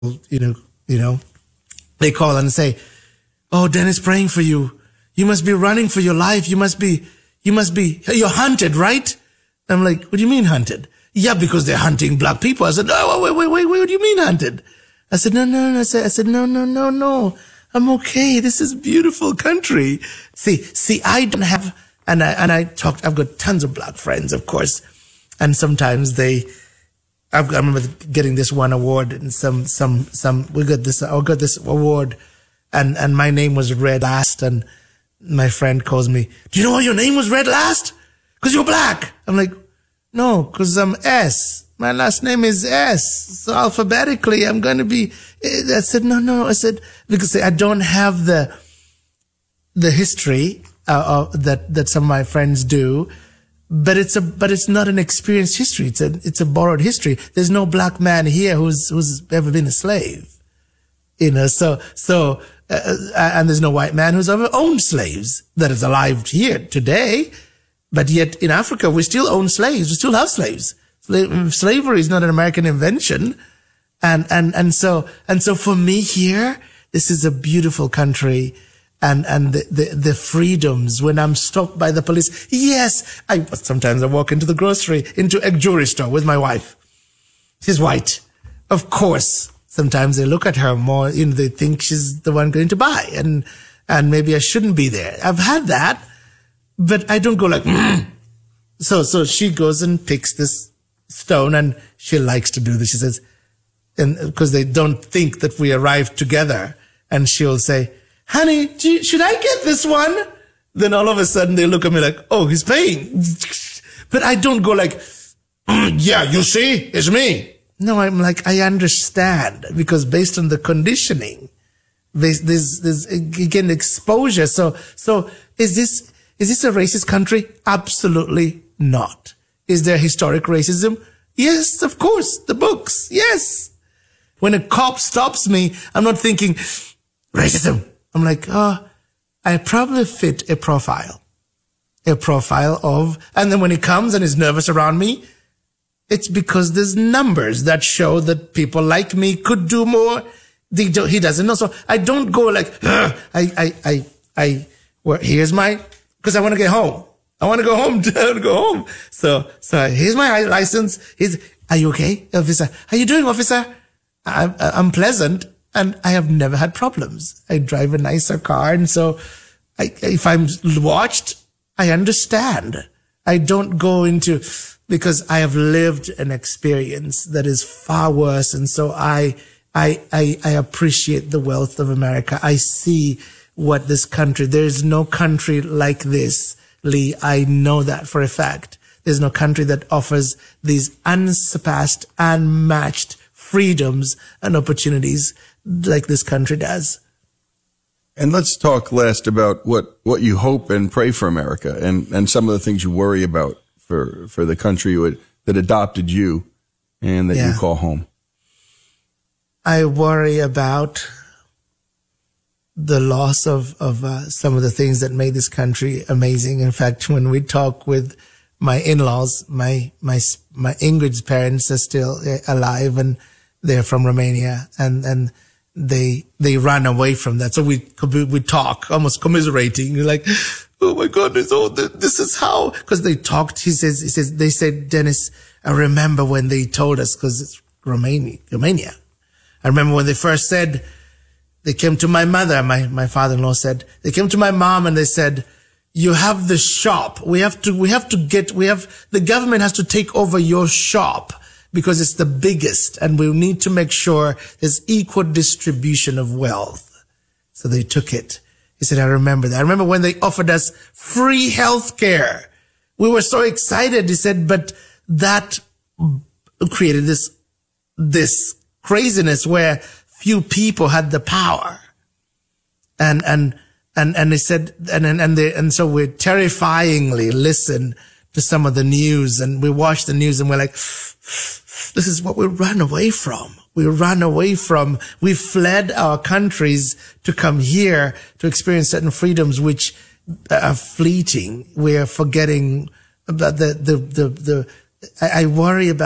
you know, you know, they call and say, "Oh, Dennis, praying for you. You must be running for your life. You're hunted, right?" I'm like, "What do you mean hunted?" "Yeah, because they're hunting black people." I said, "Oh, wait, what do you mean hunted?" I said, no. I said, no. I'm okay. This is a beautiful country. See, I don't have, I've got tons of black friends, of course. And sometimes I remember getting this one award and I got this award and my name was read last and my friend calls me, "Do you know why your name was read last? 'Cause you're black." I'm like, "No, 'cause I'm S. My last name is S. So alphabetically, I'm going to be," I said, no. I said, because I don't have the history, that some of my friends do, but it's not an experienced history. It's a borrowed history. There's no black man here who's ever been a slave, and there's no white man who's ever owned slaves that is alive here today. But yet in Africa, we still own slaves. We still have slaves. Slavery is not an American invention. And so for me here, this is a beautiful country and the freedoms when I'm stopped by the police. Yes, sometimes I walk into a jewelry store with my wife. She's white. Of course, sometimes they look at her more, they think she's the one going to buy and maybe I shouldn't be there. I've had that. But I don't go like, mm. So she goes and picks this stone and she likes to do this. She says, and because they don't think that we arrived together, and she'll say, "Honey, should I get this one?" Then all of a sudden they look at me like, "Oh, he's paying." But I don't go like, "Yeah, you see, it's me." No, I'm like, I understand because based on the conditioning, there's again exposure. So is this a racist country? Absolutely not. Is there historic racism? Yes, of course. The books. Yes. When a cop stops me, I'm not thinking racism. I'm like, I probably fit a profile of, and then when he comes and is nervous around me, it's because there's numbers that show that people like me could do more. He doesn't know. So I don't go like, here's my, because I want to get home. I want to go home. So here's my license. Are you okay, officer? How you doing, officer? I'm pleasant and I have never had problems. I drive a nicer car. And so if I'm watched, I understand. I don't go into, because I have lived an experience that is far worse. And so I appreciate the wealth of America. I see what this country, there is no country like this, Lee. I know that for a fact. There's no country that offers these unsurpassed, unmatched freedoms and opportunities like this country does. And let's talk last about what you hope and pray for America and some of the things you worry about for the country that adopted you and that you call home. I worry about the loss of some of the things that made this country amazing. In fact, when we talk with my in-laws, my Ingrid's parents are still alive and they're from Romania and they ran away from that. So we talk almost commiserating. You're like, "Oh my goodness, this is how," because they talked. They said, "Dennis, I remember when they told us," because it's Romania. I remember when they first said, they came to my mother, my father-in-law said, they came to my mom and they said, "You have the shop. The government has to take over your shop because it's the biggest and we need to make sure there's equal distribution of wealth." So they took it. He said, "I remember that. I remember when they offered us free health care. We were so excited." He said, "But that created this craziness where few people had the power." And they said, and so we terrifyingly listened to some of the news and we watched the news and we're like, this is what we ran away from. We fled our countries to come here to experience certain freedoms which are fleeting. We are forgetting about I worry about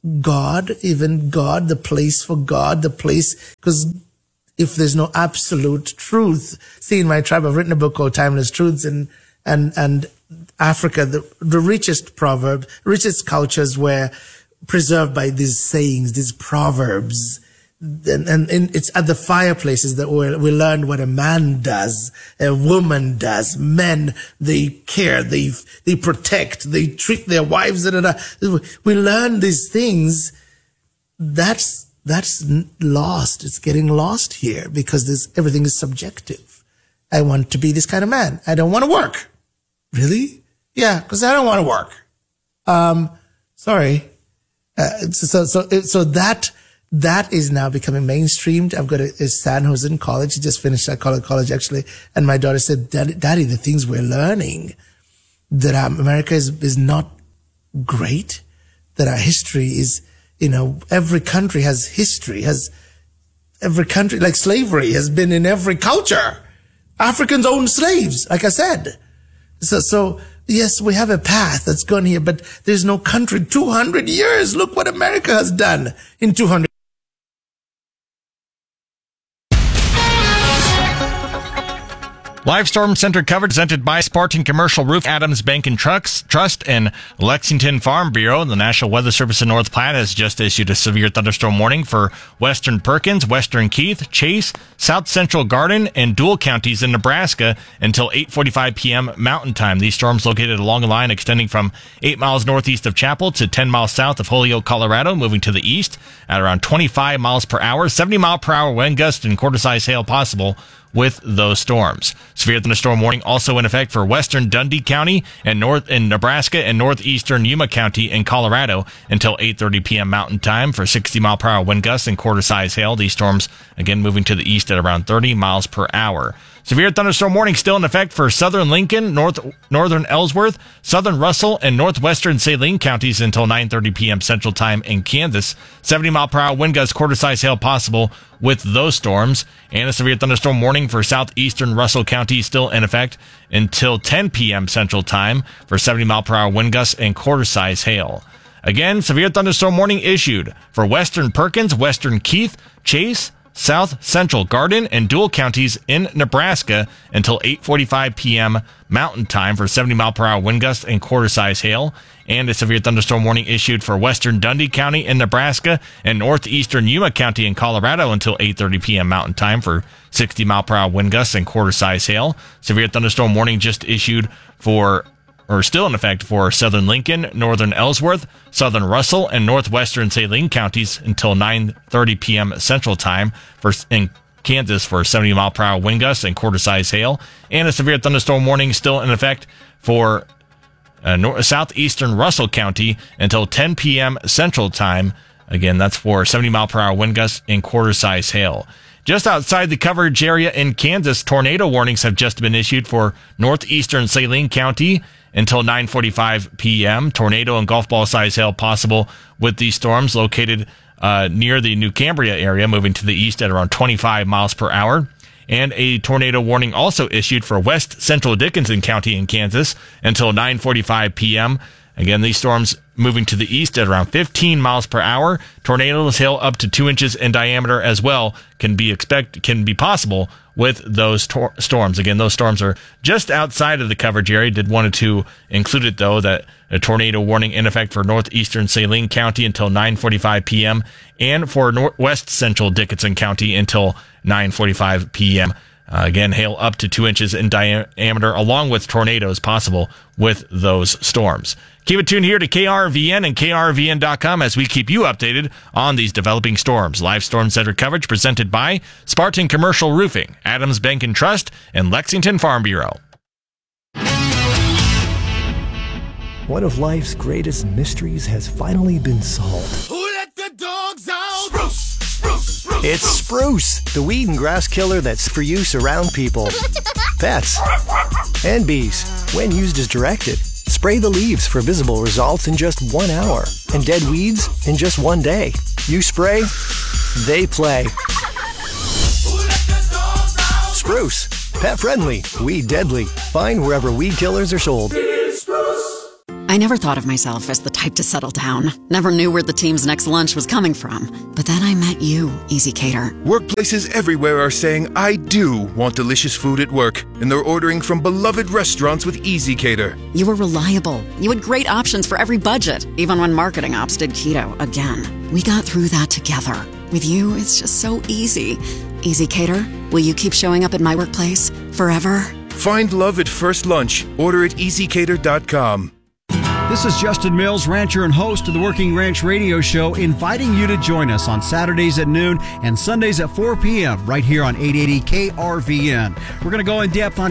God, even God, the place for God, the place, because if there's no absolute truth, see, in my tribe, I've written a book called Timeless Truths, and Africa, the richest cultures were preserved by these sayings, these proverbs. And it's at the fireplaces that we learned what a man does, a woman does. Men, they care, they protect, they treat their wives. We learn these things. That's lost. It's getting lost here because everything is subjective. I want to be this kind of man. I don't want to work. Really? Yeah, because I don't want to work. Sorry. So that is now becoming mainstreamed. I've got a son who's in college. He just finished at college actually. And my daughter said, Daddy, the things we're learning, that America is not great, that our history is, every country has history, every country, like slavery has been in every culture. Africans own slaves, like I said. So yes, we have a path that's gone here, but there's no country. 200 years. Look what America has done in 200. Live Storm Center coverage presented by Spartan Commercial Roof, Adams Bank and Trust, and Lexington Farm Bureau. The National Weather Service in North Platte has just issued a severe thunderstorm warning for western Perkins, western Keith, Chase, South Central Garden, and Dual counties in Nebraska until 8:45 p.m. Mountain Time. These storms located along a line extending from 8 miles northeast of Chapel to 10 miles south of Holyoke, Colorado, moving to the east at around 25 miles per hour, 70-mile-per-hour wind gusts, and quarter-size hail possible with those storms. Severe thunderstorm warning also in effect for western Dundee County and north in Nebraska and northeastern Yuma County in Colorado until 8:30 p.m. Mountain Time for 60-mile-per-hour wind gusts and quarter-size hail. These storms again moving to the east at around 30 miles per hour. Severe thunderstorm warning still in effect for southern Lincoln, northern Ellsworth, southern Russell, and northwestern Saline counties until 9:30 p.m. Central Time in Kansas. 70-mile-per-hour wind gusts, quarter-size hail possible with those storms. And a severe thunderstorm warning for southeastern Russell County still in effect until 10 p.m. Central Time for 70-mile-per-hour wind gusts and quarter-size hail. Again, severe thunderstorm warning issued for western Perkins, western Keith, Chase, South Central Garden, and Dual counties in Nebraska until 8:45 p.m. Mountain Time for 70-mile-per-hour wind gusts and quarter-size hail. And a severe thunderstorm warning issued for western Dundee County in Nebraska and northeastern Yuma County in Colorado until 8:30 p.m. Mountain Time for 60-mile-per-hour wind gusts and quarter-size hail. Severe thunderstorm warning just issued still in effect for southern Lincoln, northern Ellsworth, southern Russell, and northwestern Saline counties until 9:30 p.m. Central Time in Kansas for 70-mile-per-hour wind gusts and quarter-size hail. And a severe thunderstorm warning still in effect for southeastern Russell County until 10 p.m. Central Time. Again, that's for 70-mile-per-hour wind gusts and quarter-size hail. Just outside the coverage area in Kansas, tornado warnings have just been issued for northeastern Saline County until 9:45 p.m. Tornado and golf ball size hail possible with these storms located near the New Cambria area, moving to the east at around 25 miles per hour. And a tornado warning also issued for west central Dickinson County in Kansas until 9:45 p.m. Again, these storms moving to the east at around 15 miles per hour. Tornadoes hail up to 2 inches in diameter as well can be possible with those storms. Again, those storms are just outside of the coverage area. Wanted to include it, though, that a tornado warning in effect for northeastern Saline County until 9:45 p.m. and for west central Dickinson County until 9:45 p.m. Again, hail up to 2 inches in diameter, along with tornadoes possible with those storms. Keep it tuned here to KRVN and KRVN.com as we keep you updated on these developing storms. Live Storm Center coverage presented by Spartan Commercial Roofing, Adams Bank and Trust, and Lexington Farm Bureau. One of life's greatest mysteries has finally been solved. Who let the dogs out? Spruce! Spruce! Spruce! It's Spruce, the weed and grass killer that's for use around people, pets, and bees. When used as directed, spray the leaves for visible results in just 1 hour, and dead weeds in just 1 day. You spray, they play. Spruce, pet friendly, weed deadly. Find wherever weed killers are sold. I never thought of myself as the type tried to settle down. Never knew where the team's next lunch was coming from. But then I met you, Easy Cater. Workplaces everywhere are saying, I do want delicious food at work, and they're ordering from beloved restaurants with Easy Cater. You were reliable. You had great options for every budget, even when marketing ops did keto again. We got through that together. With you, it's just so easy. Easy Cater, will you keep showing up at my workplace forever? Find love at first lunch. Order at easycater.com. This is Justin Mills, rancher and host of the Working Ranch Radio Show, inviting you to join us on Saturdays at noon and Sundays at 4 p.m. right here on 880 KRVN. We're going to go in depth on